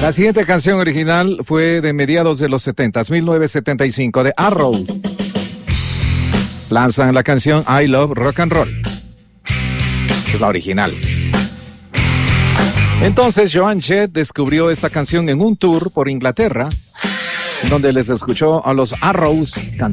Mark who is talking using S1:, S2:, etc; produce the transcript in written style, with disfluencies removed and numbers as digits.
S1: La siguiente canción original fue de mediados de los 70, 1975, de Arrows. Lanzan la canción I Love Rock and Roll. Es la original. Entonces Joan Jett descubrió esta canción en un tour por Inglaterra, donde les escuchó a los Arrows cantar.